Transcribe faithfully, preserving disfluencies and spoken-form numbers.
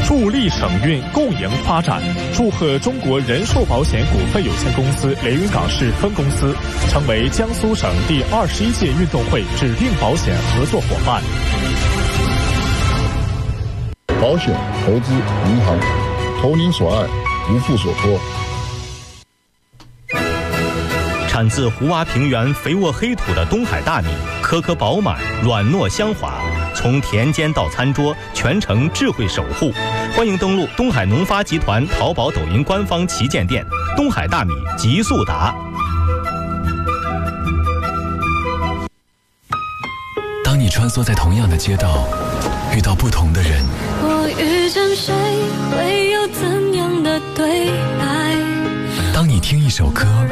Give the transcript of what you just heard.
助力省运共赢发展。祝贺中国人寿保险股份有限公司连云港市分公司成为江苏省第二十一届运动会指定保险合作伙伴。 保险、投资、银行，投您所爱，无负所托。 产自胡洼平原肥沃黑土的东海大米，颗颗饱满，软糯香滑，从田间到餐桌，全程智慧守护。欢迎登录东海农发集团淘宝、抖音官方旗舰店“东海大米极速达”。 当你穿梭在同样的街道，遇到不同的人， 我遇见谁会有怎样的对白？ 当你听一首歌，